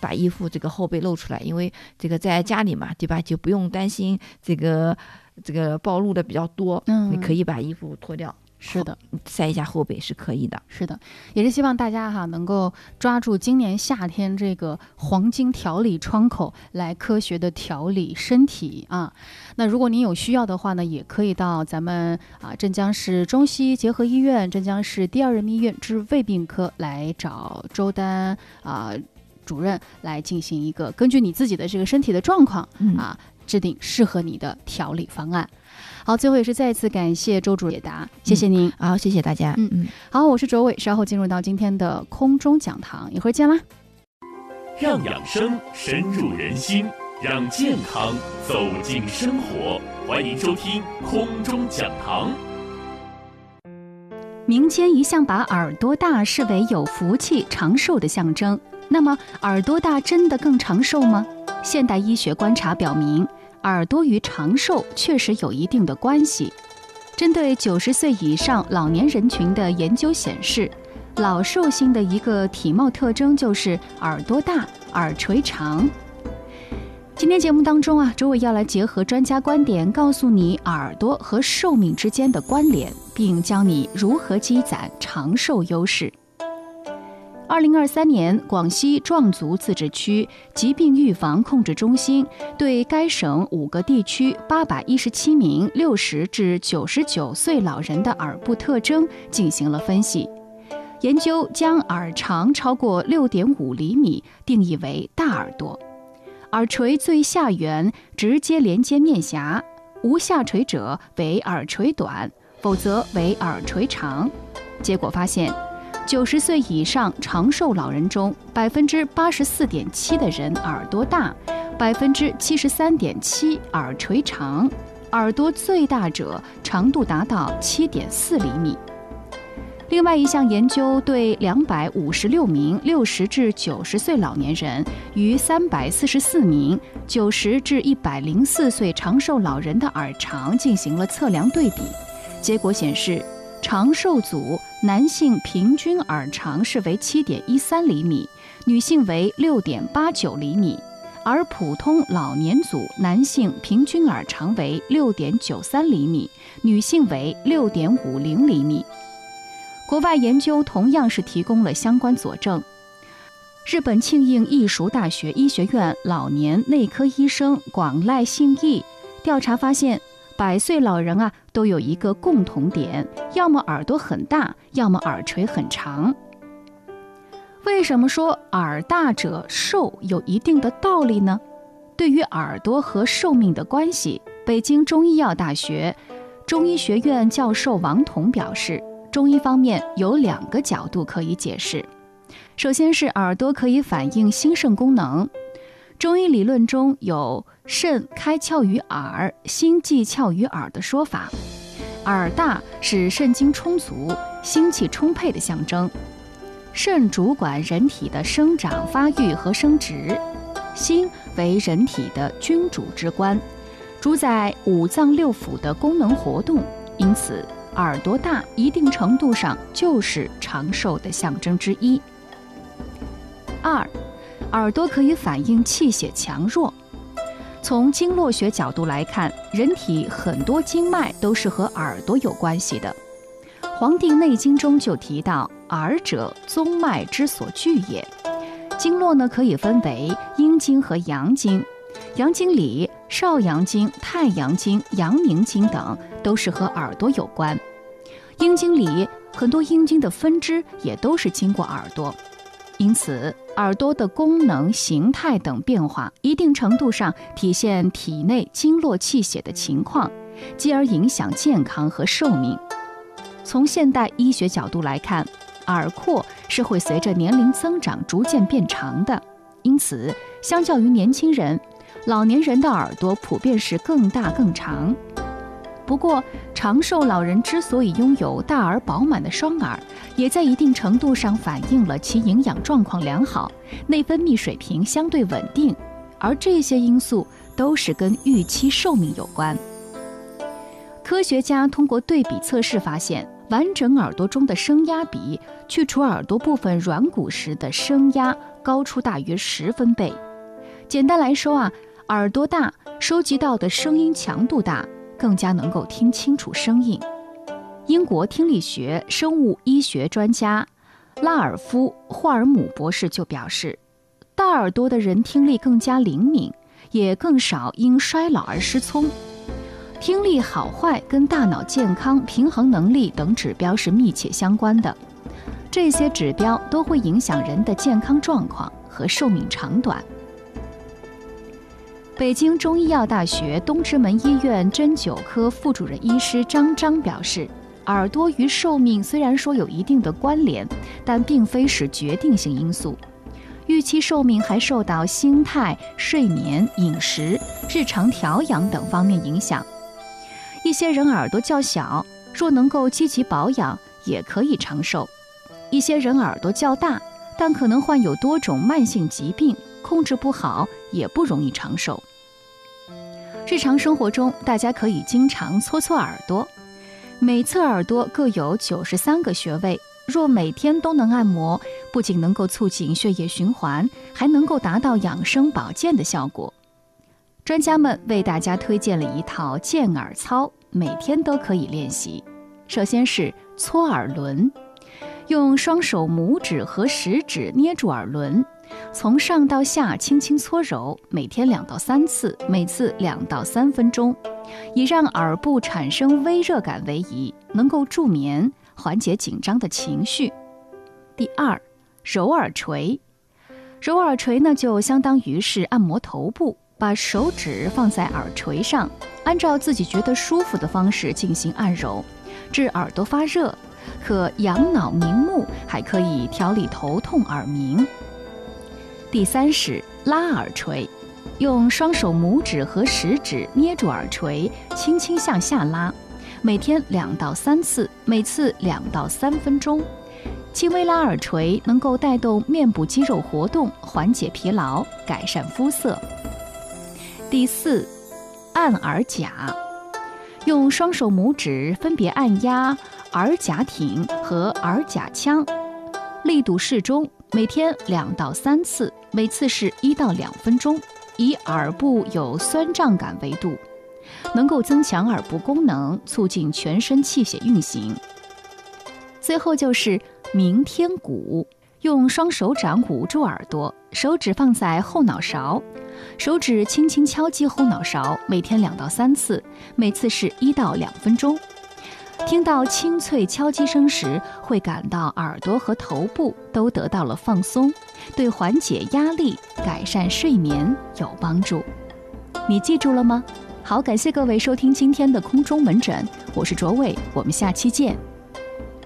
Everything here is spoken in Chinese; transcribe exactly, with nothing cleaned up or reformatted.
把衣服这个后背露出来，因为这个在家里嘛，对吧？就不用担心这个这个暴露的比较多， 嗯， 你可以把衣服脱掉。 是的， 晒一下后背是可以的。 是的，也是希望大家哈能够抓住今年夏天这个黄金调理窗口，来科学的调理身体啊。那如果您有需要的话呢，也可以到咱们啊镇江市中西医结合医院、镇江市第二人民医院治胃病科来找周丹啊主任来进行一个根据你自己的这个身体的状况、嗯、啊制定适合你的调理方案。好，最后也是再次感谢周主任解答，谢谢您。 好、嗯，谢谢大家。 嗯嗯，好，我是卓伟，稍后进入到今天的空中讲堂，一会儿见啦。 让养生深入人心，让健康走进生活，欢迎收听空中讲堂。 民间一向把耳朵大视为有福气、长寿的象征，那么耳朵大真的更长寿吗？现代医学观察表明，耳朵与长寿确实有一定的关系。针对九十岁以上老年人群的研究显示，老寿星的一个体貌特征就是耳朵大、耳垂长。今天节目当中啊，周伟要来结合专家观点，告诉你耳朵和寿命之间的关联，并教你如何积攒长寿优势。二零二三年，广西壮族自治区疾病预防控制中心对该省五个地区八百一十七名六十至九十九岁老人的耳部特征进行了分析。研究将耳长超过六点五厘米定义为大耳朵，耳垂最下缘直接连接面颊，无下垂者为耳垂短，否则为耳垂长。结果发现，九十岁以上长寿老人中，百分之八十四点七的人耳朵大，百分之七十三点七耳垂长，耳朵最大者长度达到七点四厘米。另外一项研究对两百五十六名六十至九十岁老年人与三百四十四名九十至一百零四岁长寿老人的耳长进行了测量对比，结果显示，长寿组男性平均耳长是为七点一三厘米，女性为六点八九厘米，而普通老年组男性平均耳长为六点九三厘米，女性为六点五零厘米。国外研究同样是提供了相关佐证。日本庆应义塾大学医学院老年内科医生广濑信义调查发现，百岁老人啊都有一个共同点，要么耳朵很大，要么耳垂很长。为什么说耳大者寿有一定的道理呢？对于耳朵和寿命的关系，北京中医药大学中医学院教授王彤表示，中医方面有两个角度可以解释。首先是耳朵可以反映心肾功能，中医理论中有肾开窍于耳，心寄窍于耳的说法。耳大是肾精充足、心气充沛的象征。肾主管人体的生长发育和生殖，心为人体的君主之官，主宰五脏六腑的功能活动，因此耳朵大一定程度上就是长寿的象征之一。二，耳朵可以反映气血强弱。从经络学角度来看，人体很多经脉都是和耳朵有关系的。《黄帝内经》中就提到，耳者，宗脉之所聚也。经络呢，可以分为阴经和阳经，阳经里少阳经、太阳经、阳明经等都是和耳朵有关。阴经里很多阴经的分支也都是经过耳朵，因此耳朵的功能、形态等变化，一定程度上体现体内经络气血的情况，继而影响健康和寿命。从现代医学角度来看，耳廓是会随着年龄增长逐渐变长的，因此相较于年轻人，老年人的耳朵普遍是更大更长。不过，长寿老人之所以拥有大而饱满的双耳，也在一定程度上反映了其营养状况良好，内分泌水平相对稳定，而这些因素都是跟预期寿命有关。科学家通过对比测试发现， 完整耳朵中的声压比去除耳朵部分软骨时的声压高出大约十分贝。简单来说啊，耳朵大，收集到的声音强度大，更加能够听清楚声音。英国听力学生物医学专家拉尔夫·霍尔姆博士就表示，大耳朵的人听力更加灵敏，也更少因衰老而失聪。听力好坏跟大脑健康、平衡能力等指标是密切相关的，这些指标都会影响人的健康状况和寿命长短。北京中医药大学东直门医院针灸科副主任医师张章表示，耳朵与寿命虽然说有一定的关联，但并非是决定性因素。预期寿命还受到心态、睡眠、饮食、日常调养等方面影响。一些人耳朵较小，若能够积极保养，也可以长寿；一些人耳朵较大，但可能患有多种慢性疾病，控制不好，也不容易长寿。日常生活中，大家可以经常搓搓耳朵，每侧耳朵各有九十三个穴位，若每天都能按摩，不仅能够促进血液循环，还能够达到养生保健的效果。专家们为大家推荐了一套健耳操，每天都可以练习。首先是搓耳轮，用双手拇指和食指捏住耳轮，从上到下轻轻搓揉，每天两到三次，每次两到三分钟，以让耳部产生微热感为宜，能够助眠，缓解紧张的情绪。第二，揉耳垂。揉耳垂呢，就相当于是按摩头部，把手指放在耳垂上，按照自己觉得舒服的方式进行按揉，治耳朵发热，可养脑明目，还可以调理头痛耳鸣。第三是拉耳垂，用双手拇指和食指捏住耳垂，轻轻向下拉，每天两到三次，每次两到三分钟。轻微拉耳垂能够带动面部肌肉活动，缓解疲劳，改善肤色。第四，按耳甲，用双手拇指分别按压耳甲挺和耳甲腔，力度适中，每天两到三次，每次是一到两分钟，以耳部有酸胀感为度，能够增强耳部功能，促进全身气血运行。最后就是鸣天鼓，用双手掌捂住耳朵，手指放在后脑勺，手指轻轻敲击后脑勺，每天两到三次，每次是一到两分钟。听到清脆敲击声时，会感到耳朵和头部都得到了放松，对缓解压力、改善睡眠有帮助。你记住了吗？好，感谢各位收听今天的空中门诊，我是卓伟，我们下期见。